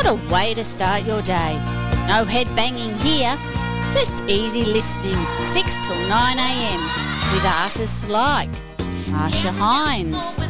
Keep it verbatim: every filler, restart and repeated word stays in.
a way to start your day. No head banging here, just easy listening, six till nine a m with artists like Marsha Hines,